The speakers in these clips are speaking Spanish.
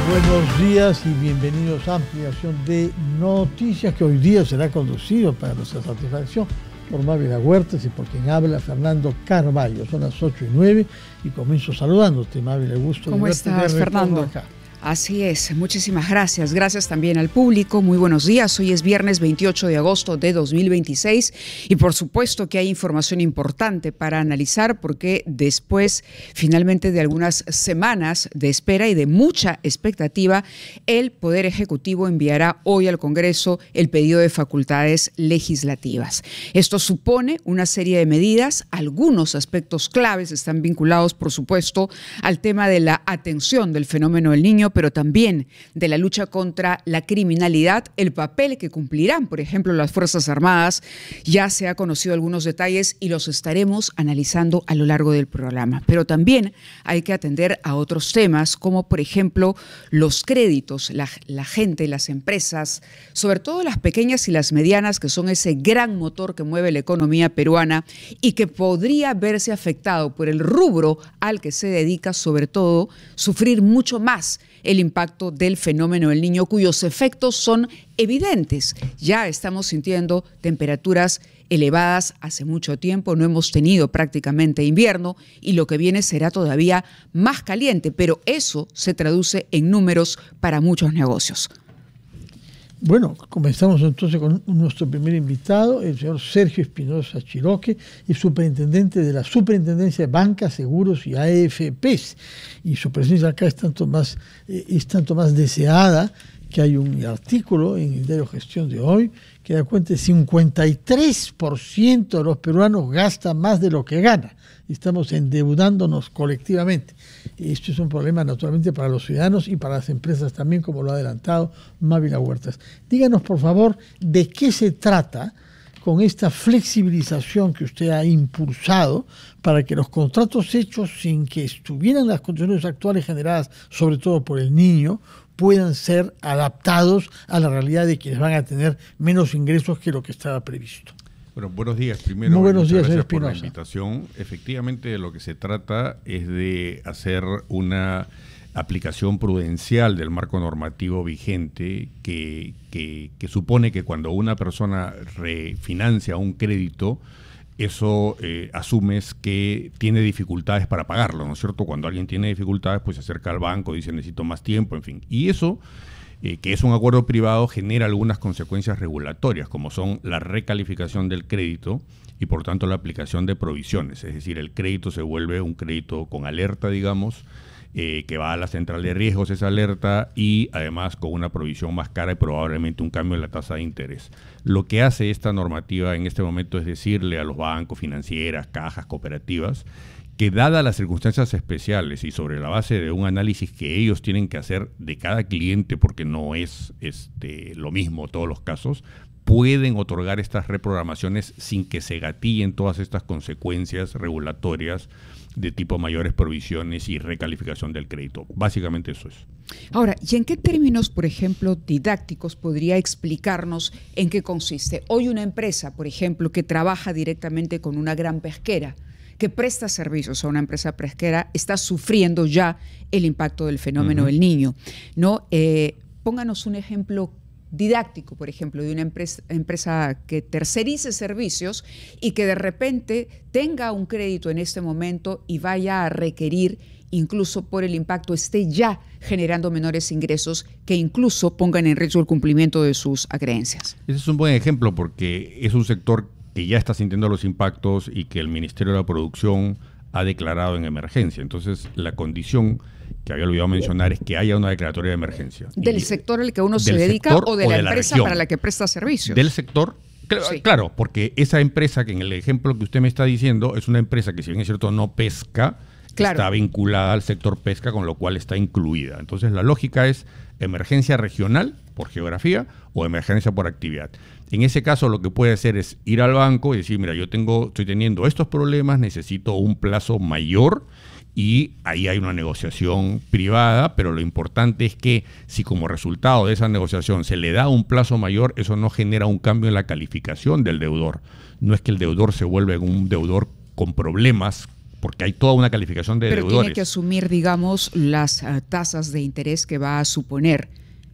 Buenos días y bienvenidos a ampliación de noticias que hoy día será conducido para nuestra satisfacción por Mávila Huertas y por quien habla Fernando Carvalho. Son las 8:09 y comienzo saludándote, Mávila. Gusto. ¿Cómo estás, Fernando? Acá. Así es, muchísimas gracias. Gracias también al público. Muy buenos días. Hoy es viernes 28 de agosto de 2026 y por supuesto que hay información importante para analizar porque después, finalmente, de algunas semanas de espera y de mucha expectativa, el Poder Ejecutivo enviará hoy al Congreso el pedido de facultades legislativas. Esto supone una serie de medidas. Algunos aspectos claves están vinculados, por supuesto, al tema de la atención del fenómeno del niño, pero también de la lucha contra la criminalidad, el papel que cumplirán, por ejemplo, las Fuerzas Armadas. Ya se ha conocido algunos detalles y los estaremos analizando a lo largo del programa. Pero también hay que atender a otros temas, como por ejemplo los créditos, la gente, las empresas, sobre todo las pequeñas y las medianas, que son ese gran motor que mueve la economía peruana y que podría verse afectado por el rubro al que se dedica, sobre todo, sufrir mucho más el impacto del fenómeno del niño, cuyos efectos son evidentes. Ya estamos sintiendo temperaturas elevadas hace mucho tiempo, no hemos tenido prácticamente invierno y lo que viene será todavía más caliente, pero eso se traduce en números para muchos negocios. Bueno, comenzamos entonces con nuestro primer invitado, el señor Sergio Espinosa Chiroque, el superintendente de la Superintendencia de Banca, Seguros y AFPs. Y su presencia acá es tanto más deseada que hay un artículo en el diario Gestión de hoy que da cuenta de 53% de los peruanos gasta más de lo que gana. Estamos endeudándonos colectivamente. Esto es un problema naturalmente para los ciudadanos y para las empresas también, como lo ha adelantado Mávila Huertas. Díganos, por favor, de qué se trata con esta flexibilización que usted ha impulsado para que los contratos hechos sin que estuvieran las condiciones actuales generadas, sobre todo por el niño, puedan ser adaptados a la realidad de quienes van a tener menos ingresos que lo que estaba previsto. Bueno, buenos días. Primero, muy buenos días, gracias señor por la Espinosa. invitación. Efectivamente, de lo que se trata es de hacer una aplicación prudencial del marco normativo vigente que supone que cuando una persona refinancia un crédito, eso asumes que tiene dificultades para pagarlo, ¿no es cierto? Cuando alguien tiene dificultades, pues se acerca al banco, dice necesito más tiempo, en fin. Y eso, que es un acuerdo privado, genera algunas consecuencias regulatorias, como son la recalificación del crédito y por tanto la aplicación de provisiones. Es decir, el crédito se vuelve un crédito con alerta, digamos, que va a la central de riesgos esa alerta y además con una provisión más cara y probablemente un cambio en la tasa de interés. Lo que hace esta normativa en este momento es decirle a los bancos, financieras, cajas, cooperativas, que dadas las circunstancias especiales y sobre la base de un análisis que ellos tienen que hacer de cada cliente, porque no es lo mismo todos los casos, pueden otorgar estas reprogramaciones sin que se gatillen todas estas consecuencias regulatorias de tipo mayores provisiones y recalificación del crédito. Básicamente eso es. Ahora, ¿y en qué términos, por ejemplo, didácticos podría explicarnos en qué consiste? Hoy una empresa, por ejemplo, que trabaja directamente con una gran pesquera, que presta servicios a una empresa pesquera, está sufriendo ya el impacto del fenómeno del niño, ¿no? Pónganos un ejemplo didáctico, por ejemplo, de una empresa que tercerice servicios y que de repente tenga un crédito en este momento y vaya a requerir, incluso por el impacto, esté ya generando menores ingresos que incluso pongan en riesgo el cumplimiento de sus acreencias. Ese es un buen ejemplo porque es un sector que ya está sintiendo los impactos y que el Ministerio de la Producción ha declarado en emergencia. Entonces, la condición que había olvidado mencionar es que haya una declaratoria de emergencia. ¿Del sector al que uno se dedica o de la empresa para la que presta servicios? Del sector, Sí. claro, porque esa empresa que en el ejemplo que usted me está diciendo es una empresa que, si bien es cierto, no pesca, claro, está vinculada al sector pesca, con lo cual está incluida. Entonces, la lógica es emergencia regional por geografía o emergencia por actividad. En ese caso, lo que puede hacer es ir al banco y decir, mira, estoy teniendo estos problemas, necesito un plazo mayor, y ahí hay una negociación privada, pero lo importante es que si como resultado de esa negociación se le da un plazo mayor, eso no genera un cambio en la calificación del deudor. No es que el deudor se vuelva un deudor con problemas porque hay toda una calificación de deudores. Pero tiene que asumir, digamos, las tasas de interés que va a suponer.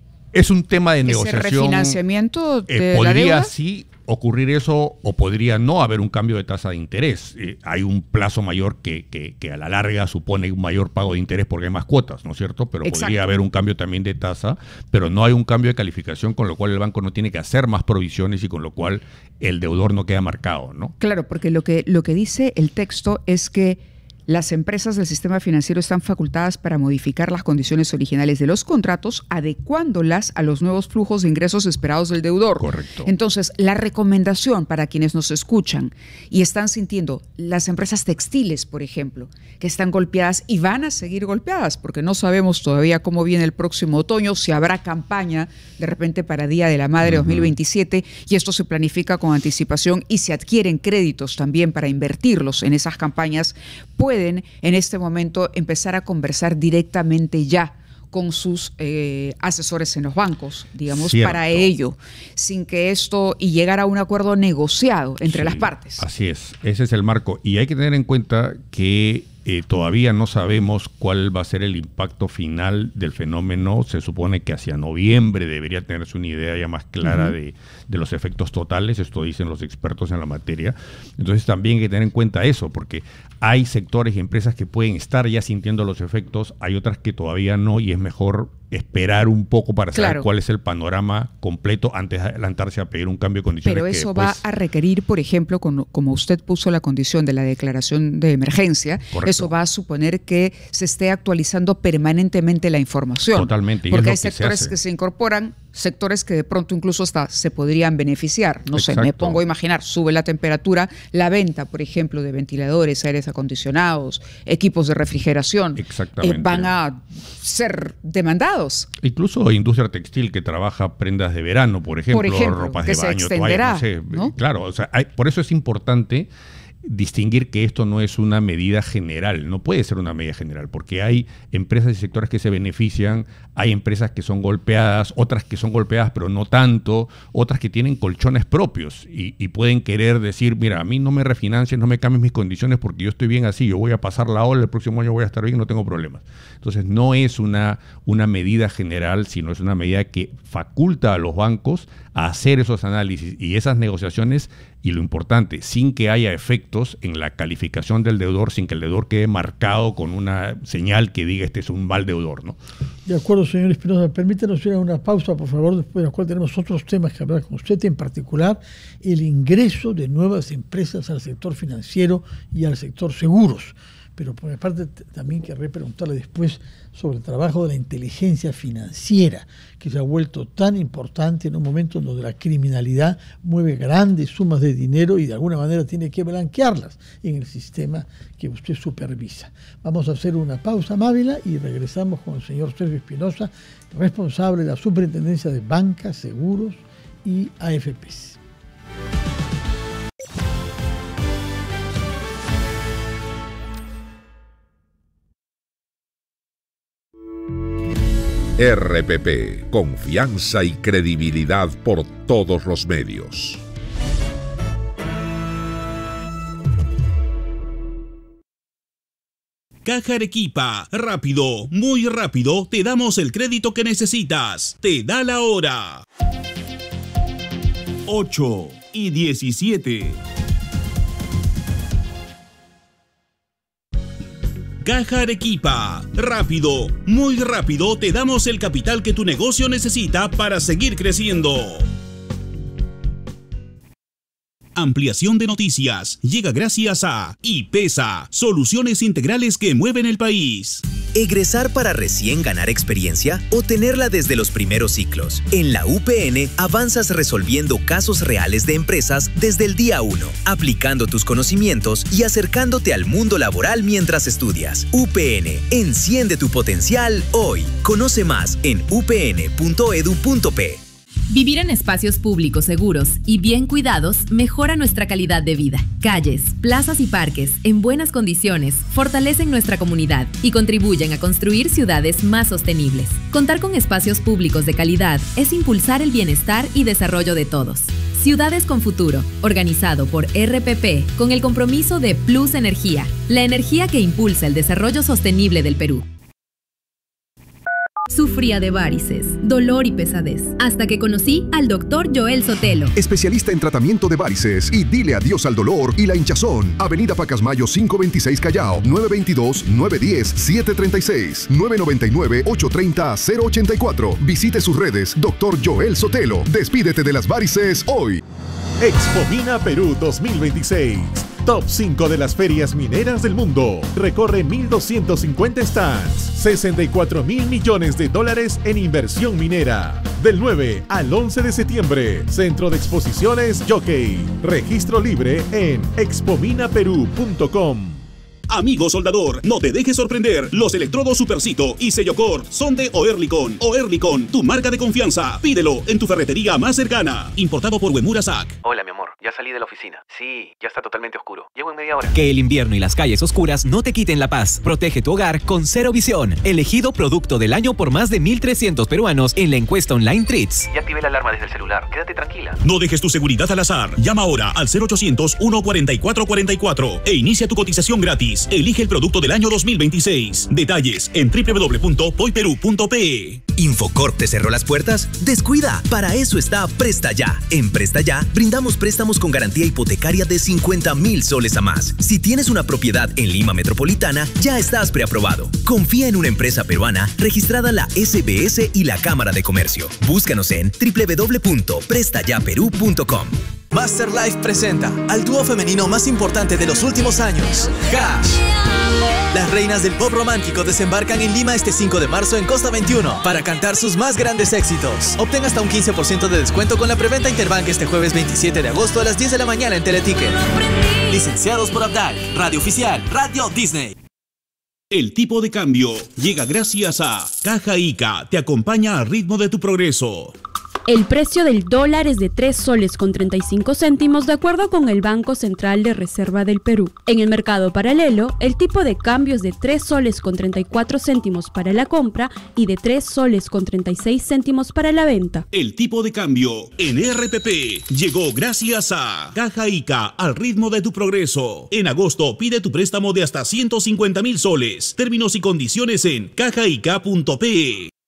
Es un tema de negociación. ¿Ese refinanciamiento de la podría deuda? Sí ocurrir eso, o podría no haber un cambio de tasa de interés. Hay un plazo mayor que a la larga supone un mayor pago de interés porque hay más cuotas, ¿no es cierto? Pero Exacto. Podría haber un cambio también de tasa, pero no hay un cambio de calificación, con lo cual el banco no tiene que hacer más provisiones y con lo cual el deudor no queda marcado, ¿no? Claro, porque lo que dice el texto es que las empresas del sistema financiero están facultadas para modificar las condiciones originales de los contratos, adecuándolas a los nuevos flujos de ingresos esperados del deudor. Correcto. Entonces, la recomendación para quienes nos escuchan y están sintiendo, las empresas textiles, por ejemplo, que están golpeadas y van a seguir golpeadas, porque no sabemos todavía cómo viene el próximo otoño, si habrá campaña de repente para Día de la Madre 2027, y esto se planifica con anticipación y se adquieren créditos también para invertirlos en esas campañas, pueden en este momento empezar a conversar directamente ya con sus asesores en los bancos, digamos, Cierto. para ello, sin que esto y llegar a un acuerdo negociado entre las partes. Así es, ese es el marco. Y hay que tener en cuenta que todavía no sabemos cuál va a ser el impacto final del fenómeno. Se supone que hacia noviembre debería tenerse una idea ya más clara de los efectos totales. Esto dicen los expertos en la materia. Entonces también hay que tener en cuenta eso, porque hay sectores y empresas que pueden estar ya sintiendo los efectos, hay otras que todavía no, y es mejor esperar un poco para saber cuál es el panorama completo antes de adelantarse a pedir un cambio de condiciones. Pero eso va a requerir, por ejemplo, como usted puso la condición de la declaración de emergencia, correcto, eso va a suponer que se esté actualizando permanentemente la información. Totalmente. Porque hay sectores que se incorporan, sectores que de pronto incluso hasta se podrían beneficiar. No sé, me pongo a imaginar, sube la temperatura, la venta, por ejemplo, de ventiladores, aires acondicionados, equipos de refrigeración, van a ser demandados. Incluso industria textil que trabaja prendas de verano, por ejemplo ropas de baño, toallas, no sé, ¿no? Claro, o sea, por eso es importante distinguir que esto no es una medida general, no puede ser una medida general, porque hay empresas y sectores que se benefician, hay empresas que son golpeadas, otras que son golpeadas pero no tanto, otras que tienen colchones propios y pueden querer decir, mira, a mí no me refinancies, no me cambies mis condiciones porque yo estoy bien así, yo voy a pasar la ola, el próximo año voy a estar bien, no tengo problemas. Entonces no es una medida general, sino es una medida que faculta a los bancos a hacer esos análisis y esas negociaciones, y lo importante, sin que haya efectos en la calificación del deudor, sin que el deudor quede marcado con una señal que diga este es un mal deudor, ¿no? De acuerdo, señor Espinosa. Permítanos ir a una pausa, por favor, después de la cual tenemos otros temas que hablar con usted, en particular el ingreso de nuevas empresas al sector financiero y al sector seguros. Pero por mi parte también querré preguntarle después sobre el trabajo de la inteligencia financiera, que se ha vuelto tan importante en un momento en donde la criminalidad mueve grandes sumas de dinero y de alguna manera tiene que blanquearlas en el sistema que usted supervisa. Vamos a hacer una pausa, Mávila, y regresamos con el señor Sergio Espinosa, responsable de la Superintendencia de Bancas, Seguros y AFPs. RPP, confianza y credibilidad por todos los medios. Caja Arequipa, rápido, muy rápido, te damos el crédito que necesitas. Te da la hora. 8:17. Caja Arequipa, rápido, muy rápido, te damos el capital que tu negocio necesita para seguir creciendo. Ampliación de noticias llega gracias a IPESA, soluciones integrales que mueven el país. Egresar para recién ganar experiencia o tenerla desde los primeros ciclos. En la UPN avanzas resolviendo casos reales de empresas desde el día 1, aplicando tus conocimientos y acercándote al mundo laboral mientras estudias. UPN, enciende tu potencial hoy. Conoce más en upn.edu.p. Vivir en espacios públicos seguros y bien cuidados mejora nuestra calidad de vida. Calles, plazas y parques en buenas condiciones fortalecen nuestra comunidad y contribuyen a construir ciudades más sostenibles. Contar con espacios públicos de calidad es impulsar el bienestar y desarrollo de todos. Ciudades con Futuro, organizado por RPP con el compromiso de Plus Energía, la energía que impulsa el desarrollo sostenible del Perú. Sufría de varices, dolor y pesadez, hasta que conocí al Dr. Joel Sotelo, especialista en tratamiento de varices, y dile adiós al dolor y la hinchazón. Avenida Pacasmayo 526 Callao, 922-910-736, 999-830-084. Visite sus redes, Dr. Joel Sotelo. Despídete de las varices hoy. Expomina Perú 2026. Top 5 de las ferias mineras del mundo. Recorre 1.250 stands. 64.000 millones de dólares en inversión minera. Del 9 al 11 de septiembre. Centro de Exposiciones Jockey. Registro libre en expominaperú.com. Amigo soldador, no te dejes sorprender. Los electrodos Supercito y Sellocor son de Oerlikon. Oerlikon, tu marca de confianza. Pídelo en tu ferretería más cercana. Importado por Uemura SAC. Hola, mi amor. Ya salí de la oficina. Sí, ya está totalmente oscuro. Llego en media hora. Que el invierno y las calles oscuras no te quiten la paz. Protege tu hogar con Cero Visión. Elegido producto del año por más de 1.300 peruanos en la encuesta online Treats. Ya activé la alarma desde el celular. Quédate tranquila. No dejes tu seguridad al azar. Llama ahora al 0800-144-44 e inicia tu cotización gratis. Elige el producto del año 2026. Detalles en www.poiperú.pe. ¿Infocorp te cerró las puertas? Descuida, para eso está Presta Ya. En Presta Ya brindamos préstamos con garantía hipotecaria de 50.000 soles a más. Si tienes una propiedad en Lima Metropolitana, ya estás preaprobado. Confía en una empresa peruana registrada la SBS y la Cámara de Comercio. Búscanos en www.prestayaperú.com. Masterlife presenta al dúo femenino más importante de los últimos años, Hash. Las reinas del pop romántico desembarcan en Lima este 5 de marzo en Costa 21 para cantar sus más grandes éxitos. Obtén hasta un 15% de descuento con la preventa Interbank este jueves 27 de agosto a las 10 de la mañana en Teleticket. Licenciados por Abdal, Radio Oficial, Radio Disney. El tipo de cambio llega gracias a Caja Ica. Te acompaña al ritmo de tu progreso. El precio del dólar es de 3 soles con 35 céntimos de acuerdo con el Banco Central de Reserva del Perú. En el mercado paralelo, el tipo de cambio es de 3 soles con 34 céntimos para la compra y de 3 soles con 36 céntimos para la venta. El tipo de cambio en RPP llegó gracias a Caja Ica, al ritmo de tu progreso. En agosto pide tu préstamo de hasta 150.000 soles. Términos y condiciones en cajaica.pe.